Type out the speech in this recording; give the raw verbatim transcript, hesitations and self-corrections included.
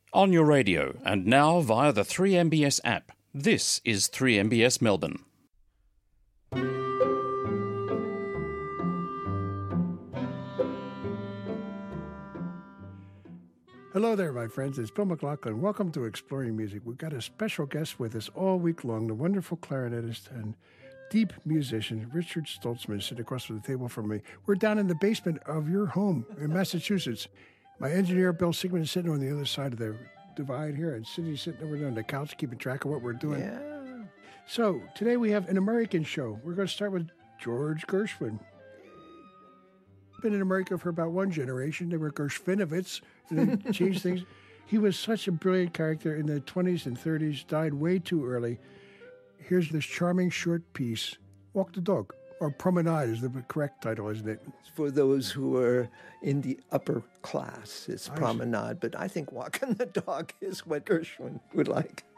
On your radio and now via the three M B S app. This is three M B S Melbourne. Hello there, my friends. It's Bill McLaughlin. Welcome to Exploring Music. We've got a special guest with us all week long, the wonderful clarinetist and deep musician, Richard Stoltzman, sitting across from the table from me. We're down in the basement of your home in Massachusetts. My engineer, Bill Sigmund, is sitting on the other side of the divide here, and Cindy's sitting over there on the couch keeping track of what we're doing. Yeah. So today we have an American show. We're going to start with George Gershwin. Been in America for about one generation. They were Gershwinovits, and they changed things. He was such a brilliant character in the twenties and thirties, died way too early. Here's this charming short piece, Walk the Dog, or Promenade is the correct title, isn't it? For those who are in the upper class, it's I Promenade, but I think Walking the Dog is what Gershwin would like.